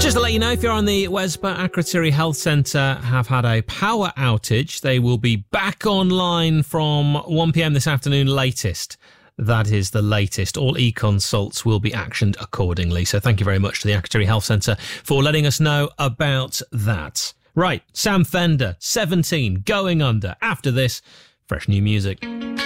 Just to let you know, if you're on the Wesba Akrotiri Health Centre have had a power outage, they will be back online from 1pm this afternoon latest. That is the latest. All e-consults will be actioned accordingly. So thank you very much to the Akrotiri Health Centre for letting us know about that. Right, Sam Fender, 17, Going Under. After this, fresh new music.